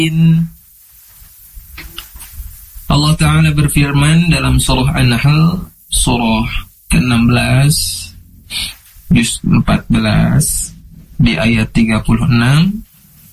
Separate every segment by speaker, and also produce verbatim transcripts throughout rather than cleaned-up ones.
Speaker 1: Allah Ta'ala berfirman dalam surah An-Nahl, surah ke enam belas, juz empat belas, di ayat tiga puluh enam.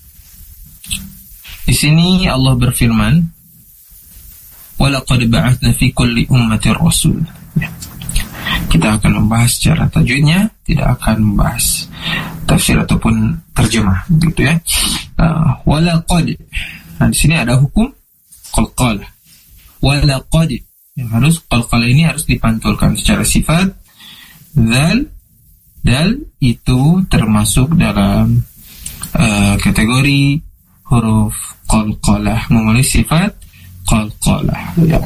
Speaker 1: Di sini Allah berfirman, "Walaqad ba'atsna fi kulli ummatin rasul." Kita akan membahas secara tajwidnya, tidak akan membahas tafsir ataupun terjemah, gitu ya. Uh, walaqad. Nah, di sini ada hukum qalqalah. Walaqad. Yang harus qalqalah ini harus dipantulkan secara sifat. Dzal, dal itu termasuk dalam uh, kategori huruf qalqalah, memiliki sifat qalqalah, ya.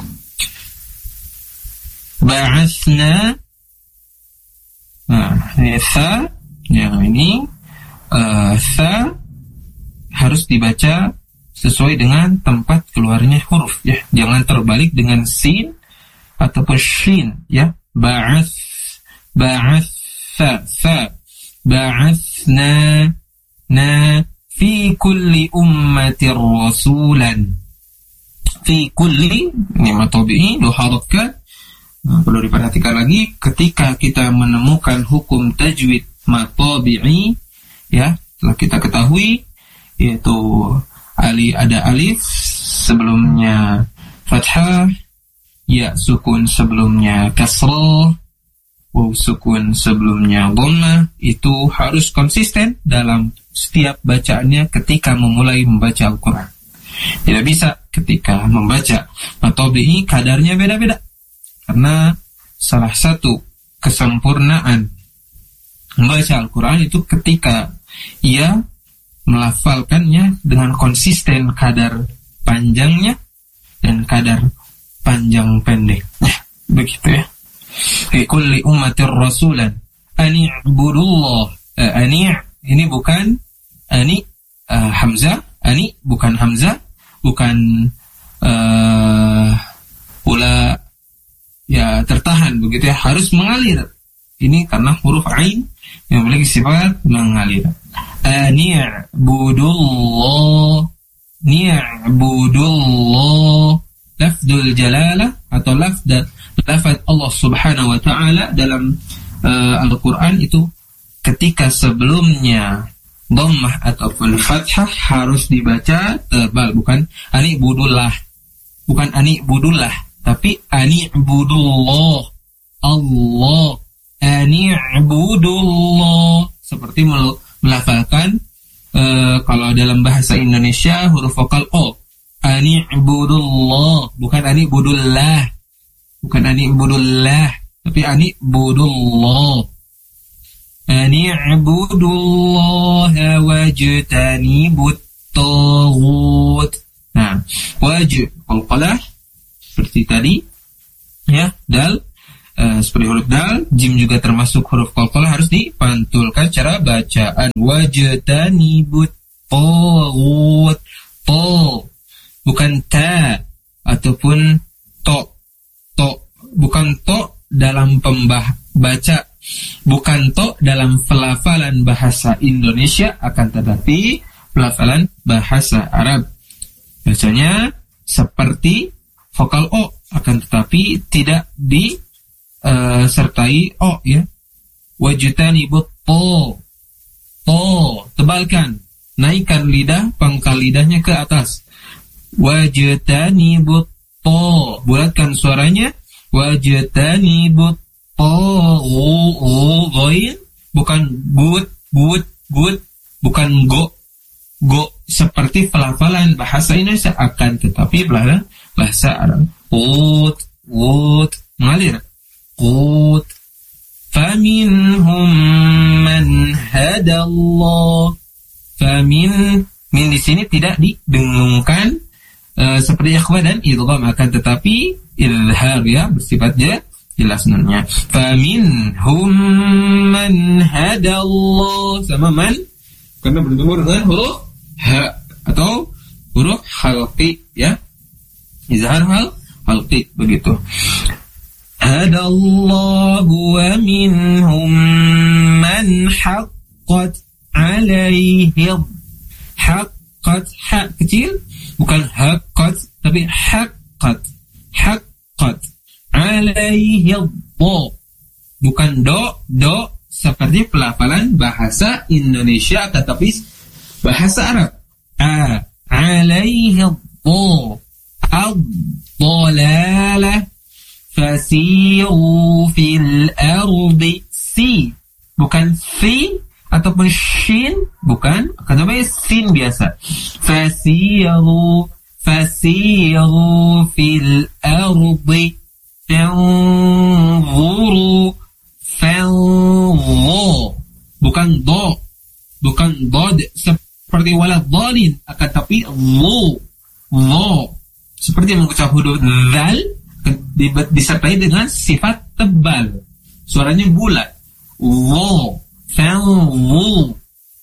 Speaker 1: Ba'atsna. Nah, ini tha, yang ini uh, tha harus dibaca sesuai dengan tempat keluarnya huruf, ya. Jangan terbalik dengan sin ataupun shin, ya. Ba'ats, ba'ats, tha, tha. Ba'atsna, na, fi kulli ummatir rasulan. Fi kulli, ini matobi'i, dua harakat. Nah, perlu diperhatikan lagi ketika kita menemukan hukum tajwid matobi'i, ya, telah kita ketahui yaitu ali ada alif sebelumnya fathah, ya sukun sebelumnya kasrah, waw sukun sebelumnya dhammah, itu harus konsisten dalam setiap bacaannya ketika memulai membaca Al-Quran. Tidak bisa ketika membaca matobi'i kadarnya beda-beda. Karena salah satu kesempurnaan membaca Al-Quran itu ketika ia melafalkannya dengan konsisten kadar panjangnya dan kadar panjang pendeknya. Begitu, ya. Fi kulli ummatir rasulan ani'budullah. Uh, ani' ini bukan ani uh, hamzah, ani bukan hamzah, bukan uh, pula ya tertahan, begitu ya, harus mengalir. Ini karena huruf ain yang memiliki sifat mengalir. Ani'budullah, ni'budullah, lafzul jalalah atau lafz lafaz Allah Subhanahu wa taala dalam uh, Al-Qur'an itu ketika sebelumnya dhammah ataupun fathah harus dibaca tebal, bukan ani'budullah, bukan ani'budullah, tapi ani'budullah, Allah, ani'budullah, seperti melafalkan uh, kalau dalam bahasa Indonesia huruf vokal O, ani'budullah, bukan ani'budullah, bukan ani'budullah, tapi ani'budullah, ani'budullah wajtanibut taghut. Nah, waj qalqalah seperti tadi, ya, dal, uh, seperti huruf dal, jim juga termasuk huruf qalqalah, harus dipantulkan cara bacaan. Wajtanibut taghut, to, bukan ta ataupun to, to, bukan to dalam pembah baca, bukan to dalam pelafalan bahasa Indonesia, akan tetapi pelafalan bahasa Arab. Bacanya seperti vokal O, akan tetapi tidak disertai uh, O, ya. Wajtanibut to, to, tebalkan, naikkan lidah, pangkal lidahnya ke atas. Wajtanibut to, bulatkan suaranya. Wajtanibut to, o, goin, bukan but, but, but, bukan go, go, seperti pelafalan bahasa Indonesia, akan tetapi pelafalan bahasa Arab. Qut, qut, mengalir. Qut. Faminhum man hadallah. Famin, min di sini tidak didengungkan uh, seperti ikhfa dan idgham, akan tetapi izhar, ya, bersifatnya jelas nunnya. Faminhum man hadallah, sama man karena bertemu dengan huruf ha atau huruf halqi, ya. Izhar hal halqi, begitu. Hadallahu wa minhum man haqqat alaihi, haqqat, ha kecil, bukan haqqat, tapi haqqat. Haqqat alaihi dha, bukan do, do seperti pelafalan bahasa Indonesia tetapi bahasa Arab. A alaihi dha ad-dalalah fasiru fil ardi. Si, bukan fi ataupun shin, bukan, akan namanya sin biasa. Fasiru fasiru fil ardi fanzuru fanzur, bukan do, bukan dod seperti waladhdallin, akan tapi lo, lo seperti mengucap huruf dzal disertai dengan sifat tebal, suaranya bulat. Wo, fanzur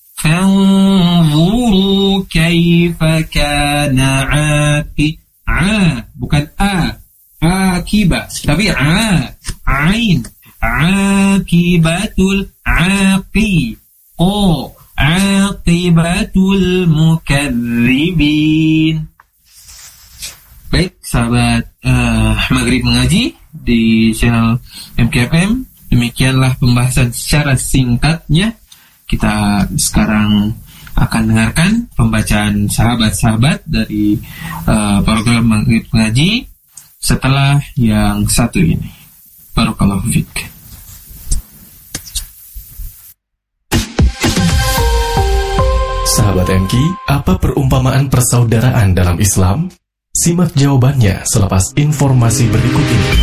Speaker 1: fanzuru kaifa kana aqi, a bukan a, akiba tapi a, ain, akibatul aqi, o aqibatul mukadzibin. Baik, sahabat uh, Maghrib Mengaji di channel M K F M, demikianlah pembahasan secara singkatnya. Kita sekarang akan dengarkan pembacaan sahabat-sahabat dari uh, program Maghrib Mengaji setelah yang satu ini. Barakallahu fiik.
Speaker 2: Sahabat M K, apa perumpamaan persaudaraan dalam Islam? Simak jawabannya selepas informasi berikut ini.